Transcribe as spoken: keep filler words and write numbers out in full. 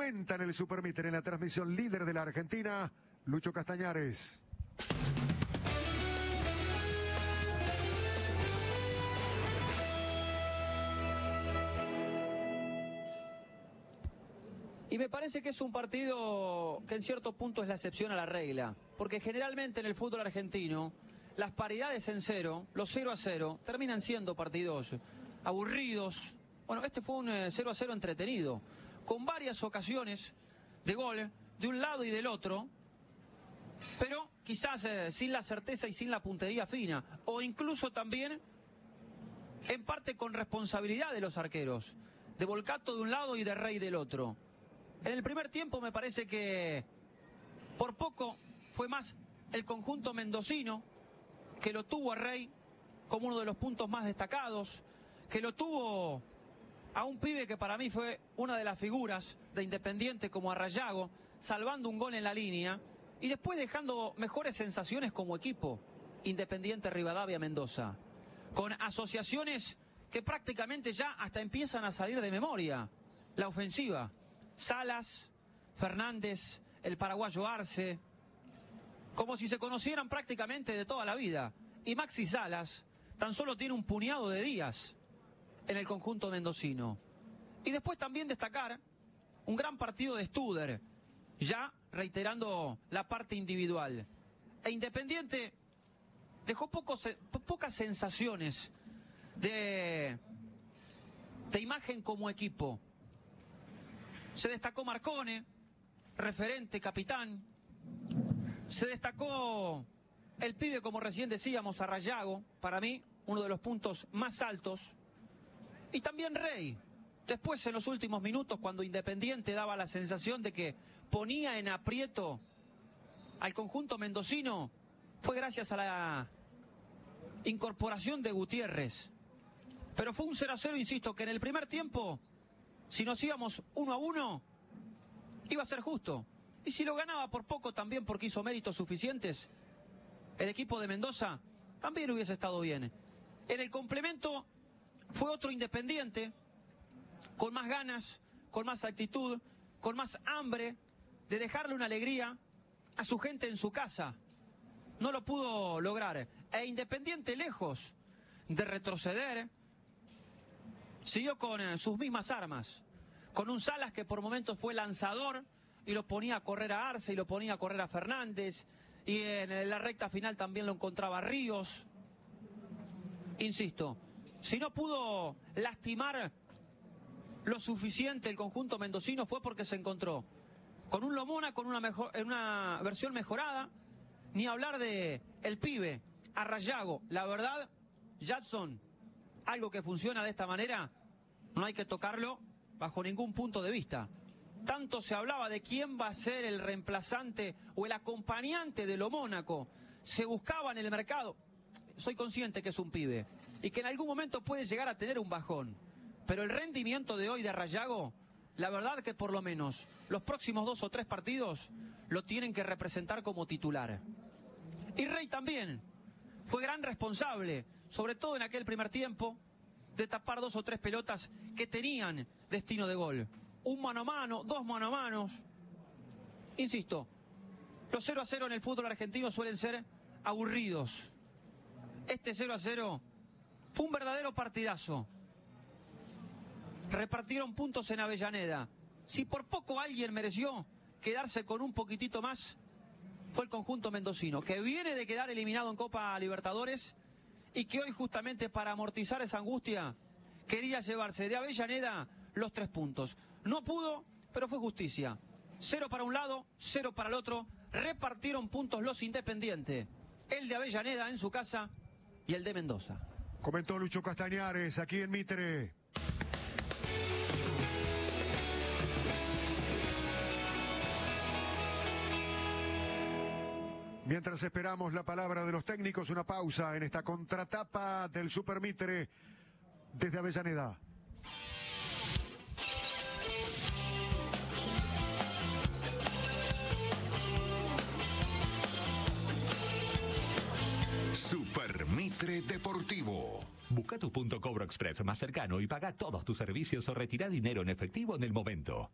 Comenta en el Supermitre, en la transmisión líder de la Argentina, Lucho Castañares. Y me parece que es un partido que en cierto punto es la excepción a la regla, porque generalmente en el fútbol argentino las paridades en cero, los cero a cero, terminan siendo partidos aburridos. Bueno, este fue un cero a cero entretenido, con varias ocasiones de gol de un lado y del otro, pero quizás eh, sin la certeza y sin la puntería fina, o incluso también en parte con responsabilidad de los arqueros, de Volcato de un lado y de Rey del otro. En el primer tiempo me parece que por poco fue más el conjunto mendocino, que lo tuvo a Rey como uno de los puntos más destacados, que lo tuvo a un pibe que para mí fue una de las figuras de Independiente como Arrayago, salvando un gol en la línea y después dejando mejores sensaciones como equipo, Independiente Rivadavia Mendoza, con asociaciones que prácticamente ya hasta empiezan a salir de memoria. La ofensiva, Salas, Fernández, el paraguayo Arce, como si se conocieran prácticamente de toda la vida. Y Maxi Salas tan solo tiene un puñado de días en el conjunto mendocino. Y después también destacar un gran partido de Studer, ya reiterando la parte individual. E Independiente dejó pocos, po pocas sensaciones de, de imagen como equipo. Se destacó Marcone, referente, capitán. Se destacó el pibe, como recién decíamos, Arrayago, para mí, uno de los puntos más altos. Y también Rey. Después, en los últimos minutos, cuando Independiente daba la sensación de que ponía en aprieto al conjunto mendocino, fue gracias a la incorporación de Gutiérrez. Pero fue un cero a cero, insisto, que en el primer tiempo, si nos íbamos uno a uno, iba a ser justo. Y si lo ganaba por poco también porque hizo méritos suficientes, el equipo de Mendoza también hubiese estado bien. En el complemento fue otro Independiente, con más ganas, con más actitud, con más hambre de dejarle una alegría a su gente en su casa. No lo pudo lograr. E Independiente, lejos de retroceder, siguió con eh, sus mismas armas, con un Salas que por momentos fue lanzador y lo ponía a correr a Arce y lo ponía a correr a Fernández, y en la recta final también lo encontraba Ríos. Insisto, si no pudo lastimar lo suficiente el conjunto mendocino fue porque se encontró con un Lomona con una, mejor, una versión mejorada, ni hablar de el pibe, Arrayago. La verdad, Jackson, algo que funciona de esta manera, no hay que tocarlo bajo ningún punto de vista. Tanto se hablaba de quién va a ser el reemplazante o el acompañante de lo Mónaco. Se buscaba en el mercado. Soy consciente que es un pibe y que en algún momento puede llegar a tener un bajón. Pero el rendimiento de hoy de Arrayago, la verdad que por lo menos los próximos dos o tres partidos lo tienen que representar como titular. Y Rey también fue gran responsable, sobre todo en aquel primer tiempo, de tapar dos o tres pelotas que tenían destino de gol. Un mano a mano, dos mano a manos. Insisto, los cero a cero en el fútbol argentino suelen ser aburridos. Este cero a cero fue un verdadero partidazo. Repartieron puntos en Avellaneda. Si por poco alguien mereció quedarse con un poquitito más, fue el conjunto mendocino, que viene de quedar eliminado en Copa Libertadores y que hoy, justamente para amortizar esa angustia, quería llevarse de Avellaneda los tres puntos. No pudo, pero fue justicia. Cero para un lado, cero para el otro. Repartieron puntos los Independientes. El de Avellaneda en su casa y el de Mendoza. Comentó Lucho Castañares aquí en Mitre. Mientras esperamos la palabra de los técnicos, una pausa en esta contratapa del Super Mitre desde Avellaneda. Super Mitre Deportivo. Busca tu punto Cobro Express más cercano y paga todos tus servicios o retira dinero en efectivo en el momento.